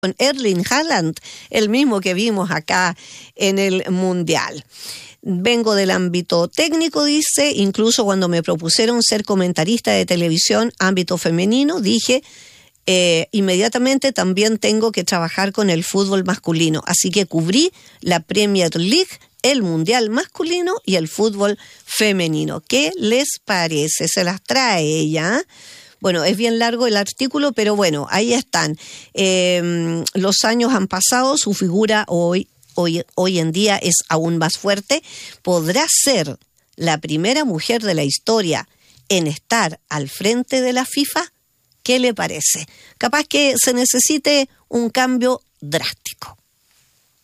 con Erling Haaland, el mismo que vimos acá en el Mundial. Vengo del ámbito técnico, dice, incluso cuando me propusieron ser comentarista de televisión, ámbito femenino, dije, inmediatamente también tengo que trabajar con el fútbol masculino. Así que cubrí la Premier League, el Mundial masculino y el fútbol femenino. ¿Qué les parece? Se las trae ella. Bueno, es bien largo el artículo, pero bueno, ahí están. Los años han pasado, su figura hoy en día es aún más fuerte. Podrá ser la primera mujer de la historia en estar al frente de la FIFA. ¿Qué le parece? Capaz que se necesite un cambio drástico.